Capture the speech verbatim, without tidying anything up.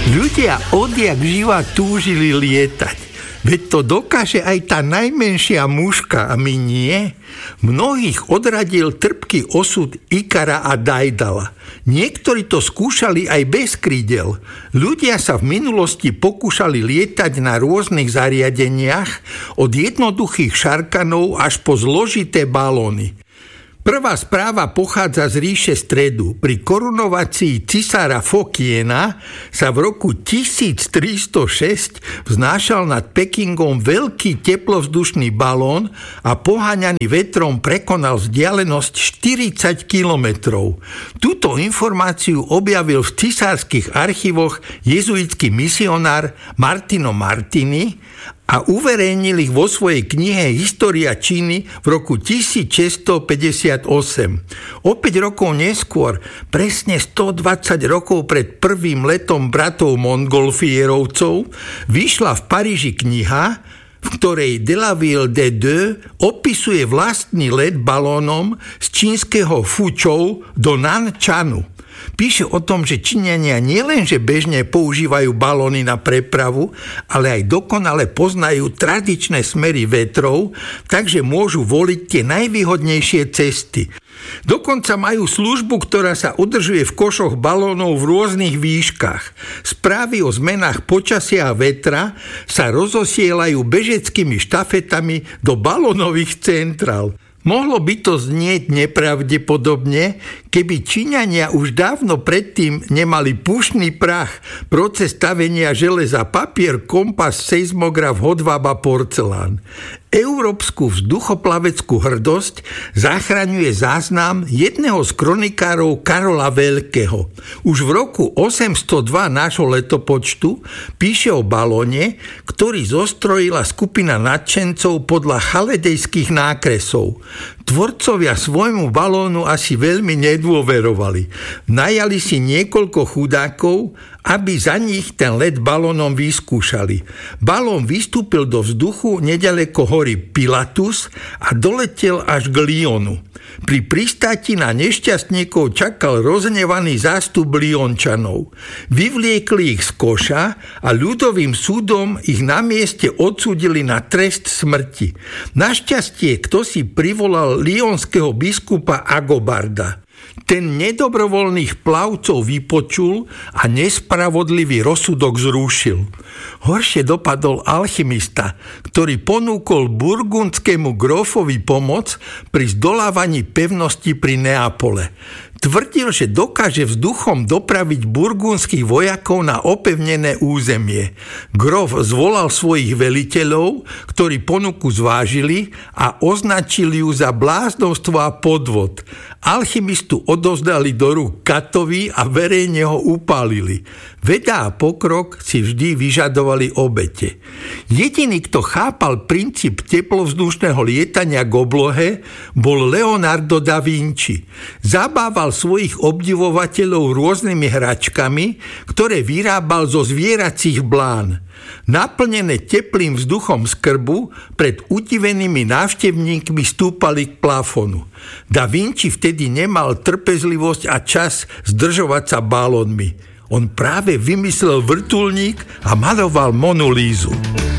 Ľudia odjak živa túžili lietať. Veď to dokáže aj tá najmenšia muška, a my nie. Mnohých odradil trpký osud Ikara a Dajdala. Niektorí to skúšali aj bez krídel. Ľudia sa v minulosti pokúšali lietať na rôznych zariadeniach, od jednoduchých šarkanov až po zložité balóny. Prvá správa pochádza z ríše Stredu. Pri korunovácii cisára Fokiena sa v roku tisíctristošesť vznášal nad Pekingom veľký teplovzdušný balón a poháňaný vetrom prekonal vzdialenosť štyridsať kilometrov. Túto informáciu objavil v cisárskych archívoch jezuitský misionár Martino Martini a uverejnil ich vo svojej knihe História Číny v roku tisícšesťstopäťdesiatosem. O päť rokov neskôr, presne stodvadsať rokov pred prvým letom bratov Montgolfierovcov, vyšla v Paríži kniha, v ktorej Delaville de Deux opisuje vlastný let balónom z čínskeho Fučou do Nanchanu. Píše o tom, že Číňania nielenže bežne používajú balóny na prepravu, ale aj dokonale poznajú tradičné smery vetrov, takže môžu voliť tie najvýhodnejšie cesty. Dokonca majú službu, ktorá sa udržuje v košoch balónov v rôznych výškach. Správy o zmenách počasia a vetra sa rozosielajú bežeckými štafetami do balónových centrál. Mohlo by to znieť nepravdepodobne, keby Číňania už dávno predtým nemali pušný prach, proces stavenia železa, papier, kompas, seizmograf, hodvába, porcelán. Európsku vzduchoplaveckú hrdosť zachraňuje záznam jedného z kronikárov Karola Veľkého. Už v roku osemstodva nášho letopočtu píše o balóne, ktorý zostrojila skupina nadšencov podľa chaledejských nákresov. Tvorcovia svojmu balónu asi veľmi nedôverovali. Najali si niekoľko chudákov, aby za nich ten let balónom vyskúšali. Balón vystúpil do vzduchu nedaleko hory Pilatus a doletel až k Lyonu. Pri pristáti na nešťastníkov čakal rozhnevaný zástup Lyončanov. Vyvliekli ich z koša a ľudovým súdom ich na mieste odsúdili na trest smrti. Našťastie kto si privolal lyonského biskupa Agobarda. Ten nedobrovoľných plavcov vypočul a nespravodlivý rozsudok zrušil. Horšie dopadol alchymista, ktorý ponúkol burgundskému grófovi pomoc pri zdolávaní pevnosti pri Neapole. Tvrdil, že dokáže vzduchom dopraviť burgundských vojakov na opevnené územie. Grof zvolal svojich veliteľov, ktorí ponuku zvážili a označili ju za bláznostvo a podvod. Alchymistu odovzdali do rúk katovi a verejne ho upálili. Veda a pokrok si vždy vyžadovali obete. Jediný, kto chápal princíp teplovzdušného lietania k oblohe, bol Leonardo da Vinci. Zabával svojich obdivovateľov rôznymi hračkami, ktoré vyrábal zo zvieracích blán. Naplnené teplým vzduchom z krbu pred udivenými návštevníkmi stúpali k plafonu. Da Vinci vtedy nemal trpezlivosť a čas zdržovať sa balónmi. On práve vymyslel vrtuľník a maloval Monu Lízu.